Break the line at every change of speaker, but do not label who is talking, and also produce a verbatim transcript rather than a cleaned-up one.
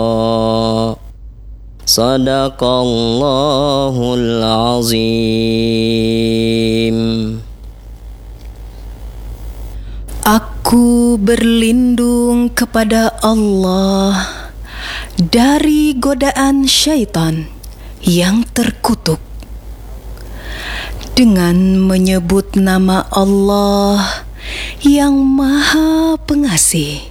Sadaqallahul azim.
Aku berlindung kepada Allah dari godaan syaitan yang terkutuk dengan menyebut nama Allah yang Maha Pengasih,